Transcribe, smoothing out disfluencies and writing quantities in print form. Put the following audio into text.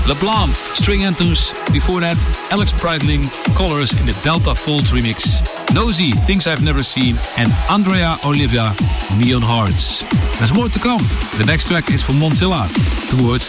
LeBlanc, String Anthems. Before that, Alex Breitling, Colors in the Delta Folds remix. Nosy, Things I've Never Seen. And Andrea Olivia, Neon Hearts. There's more to come. The next track is from Monzilla. The words